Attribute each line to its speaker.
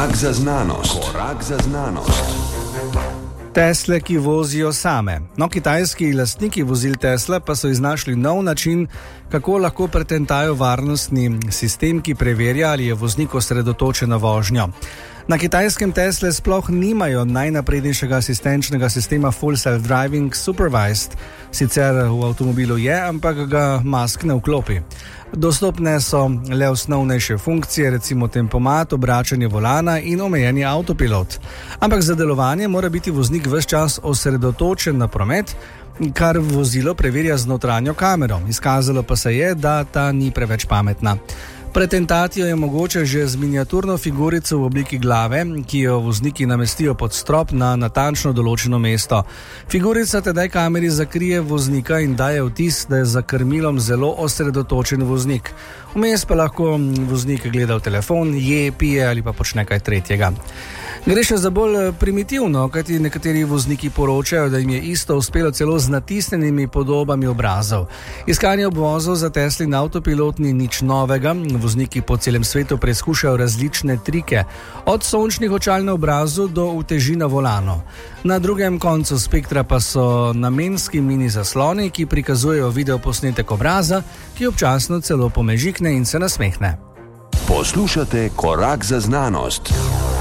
Speaker 1: Korak za znanost. Korak za znanost.
Speaker 2: Tesle, ki vozijo same. No, kitajski lastniki vozil Tesla pa so iznašli nov način, kako lahko pretentajo varnostni sistem, ki preverja, ali je voznik osredotočen na vožnjo. Na kitajskem Tesle sploh nimajo najnaprednejšega asistenčnega sistema Full Self-Driving Supervised. Sicer v avtomobilu je, ampak ga Musk ne vklopi. Dostopne so le osnovnejše funkcije, recimo tempomat, obračanje volana in omejeni avtopilot. Ampak za delovanje mora biti voznik ves čas osredotočen na promet, kar vozilo preverja z notranjo kamero. Izkazalo pa se je, da ta ni preveč pametna. Pretentatijo je mogoče že z miniaturno figurico v obliki glave, ki jo vozniki namestijo pod strop na natančno določeno mesto. Figurica tedaj kameri zakrije voznika in daje vtis, da je za krmilom zelo osredotočen voznik. Vmes pa lahko voznik gleda v telefon, je, pije ali pa počne kaj tretjega. Gre še za bolj primitivno, kajti nekateri vozniki poročajo, da jim je isto uspelo celo z natisnjenimi podobami obrazov. Iskanje obvozov za Teslin avtopilot ni nič novega. Vozniki po celem svetu preizkušajo različne trike, od sončnih očal na obrazu do uteži na volanu. Na drugem koncu spektra pa so namenski mini zasloni, ki prikazujejo videoposnetek obraza, ki občasno celo pomežikne in se nasmehne.
Speaker 1: Poslušate Korak za znanost.